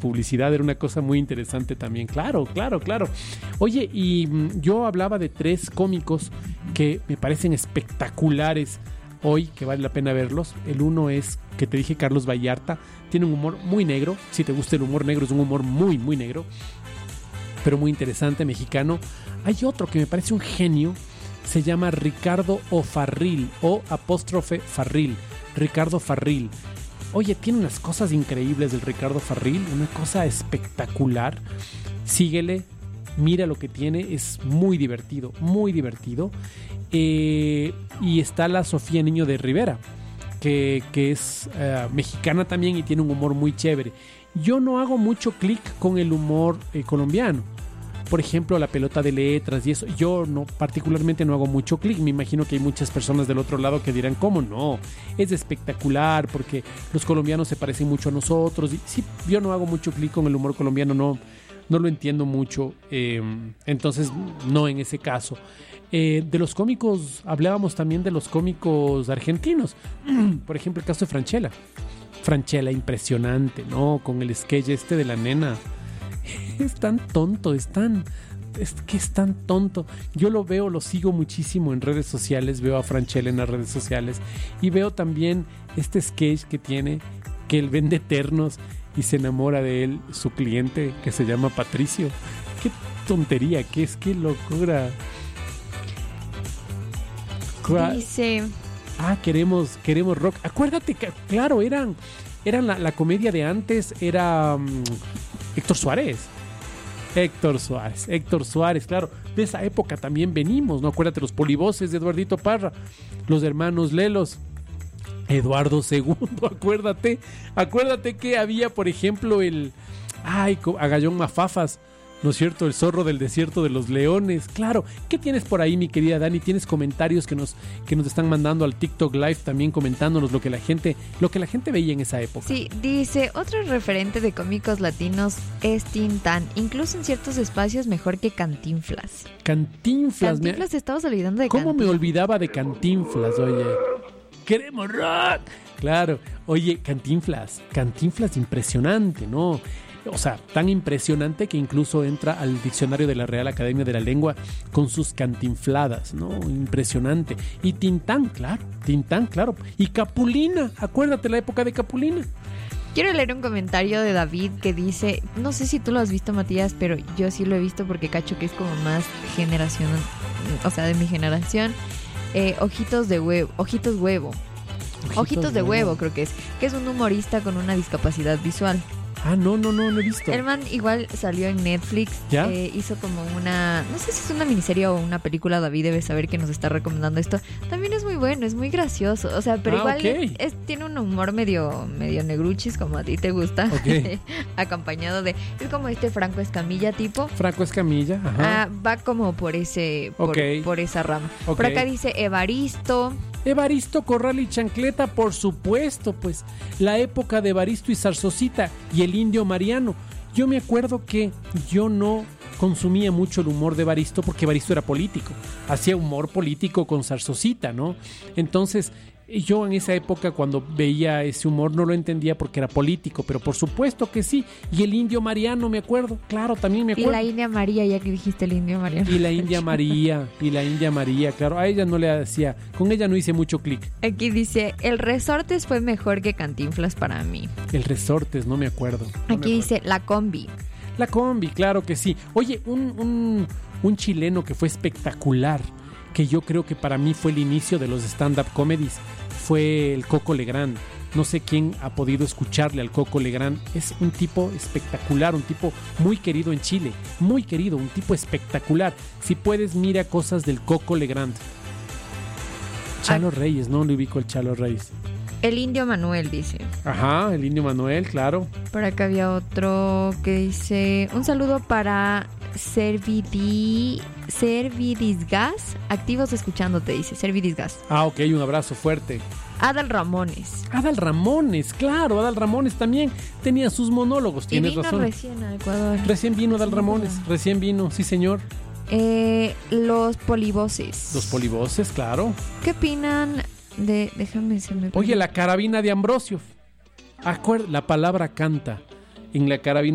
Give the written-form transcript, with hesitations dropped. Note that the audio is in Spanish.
publicidad, era una cosa muy interesante también. Claro. Oye, y yo hablaba de 3 cómicos que me parecen espectaculares hoy, que vale la pena verlos. El uno es, que te dije, Carlos Vallarta. Tiene un humor muy negro. Si te gusta el humor negro, es un humor muy, muy negro, pero muy interesante, mexicano. Hay otro que me parece un genio, se llama Ricardo O'Farrill, Farril, Ricardo Farril. Oye, tiene unas cosas increíbles del Ricardo Farril, una cosa espectacular. Síguele, mira lo que tiene, es muy divertido, muy divertido. Y está la Sofía Niño de Rivera, que es mexicana también y tiene un humor muy chévere. Yo no hago mucho clic con el humor colombiano. Por ejemplo, la pelota de letras y eso, yo particularmente no hago mucho clic. Me imagino que hay muchas personas del otro lado que dirán, ¿cómo no? Es espectacular porque los colombianos se parecen mucho a nosotros. Y sí, yo no hago mucho clic con el humor colombiano, no lo entiendo mucho. Entonces, no en ese caso. De los cómicos, hablábamos también de los cómicos argentinos. Por ejemplo, el caso de Franchella. Franchella, impresionante, ¿no? Con el sketch de la nena. Es tan tonto, es tan tonto. Yo lo sigo muchísimo en redes sociales, veo a Franchella en las redes sociales y veo también este sketch que tiene, que él vende ternos y se enamora de él su cliente, que se llama Patricio. Qué tontería, qué locura. Dice... queremos rock. Acuérdate que, claro, eran la comedia de antes, era Héctor Suárez, claro. De esa época también venimos, ¿no? Acuérdate, los polivoces de Eduardito Parra, los hermanos Lelos, Eduardo II, acuérdate que había, por ejemplo, Agallón Mafafas, ¿no es cierto? El zorro del desierto de los leones. Claro. ¿Qué tienes por ahí, mi querida Dani? ¿Tienes comentarios que nos están mandando al TikTok Live también, comentándonos lo que la gente veía en esa época? Sí, dice, otro referente de cómicos latinos es Tintán. Incluso en ciertos espacios mejor que Cantinflas. Cantinflas, te estabas olvidando de ¿cómo Cantinflas? me olvidaba de Cantinflas, oye? ¡Queremos rock! Claro. Oye, Cantinflas impresionante, ¿no? O sea, tan impresionante que incluso entra al diccionario de la Real Academia de la Lengua con sus cantinfladas, ¿no? Impresionante. Y Tintán, claro. Y Capulina, acuérdate la época de Capulina. Quiero leer un comentario de David que dice, no sé si tú lo has visto, Matías, pero yo sí lo he visto porque cacho que es como más generación, o sea, de mi generación. Ojitos de huevo, creo que es un humorista con una discapacidad visual. No he visto. El man igual salió en Netflix. ¿Ya? Hizo como no sé si es una miniserie o una película. David debe saber que nos está recomendando esto. También es muy bueno, es muy gracioso. O sea, pero igual okay. Tiene un humor medio negruchis, como a ti te gusta. Okay. Acompañado de... Es como Franco Escamilla tipo. Franco Escamilla, ajá. Va como por por esa rama. Okay. Por acá dice Evaristo Corral y Chancleta, por supuesto, pues la época de Evaristo y Zarzocita y el Indio Mariano. Yo me acuerdo que yo no consumía mucho el humor de Evaristo porque Evaristo era político, hacía humor político con Zarzocita, ¿no? Entonces yo en esa época cuando veía ese humor no lo entendía porque era político, pero por supuesto que sí. Y el Indio Mariano, me acuerdo, claro, también me acuerdo. Y la India María, ya que dijiste el Indio Mariano. Y la India María, claro, a ella no le hacía, con ella no hice mucho clic. Aquí dice, el Resortes fue mejor que Cantinflas para mí. El Resortes, no me acuerdo. Aquí dice, La Combi. La Combi, claro que sí. Oye, un chileno que fue espectacular, que yo creo que para mí fue el inicio de los stand-up comedies, fue el Coco Legrand. No sé quién ha podido escucharle al Coco Legrand. Es un tipo espectacular, un tipo muy querido en Chile, muy querido, un tipo espectacular. Si puedes, mira cosas del Coco Legrand. Chalo Reyes, no le ubico el Chalo Reyes. El Indio Manuel dice. Ajá, el Indio Manuel, claro. Por acá había otro que dice, un saludo para Servidisgas, activos escuchándote, dice Servidisgas. Ok, un abrazo fuerte. Adal Ramones, claro, Adal Ramones también tenía sus monólogos, tienes razón. Recién a Ecuador. Recién vino Adal Ramones, sí señor. Los polivoces, claro. ¿Qué opinan de... Oye, la carabina de Ambrosio. La palabra canta en la carabina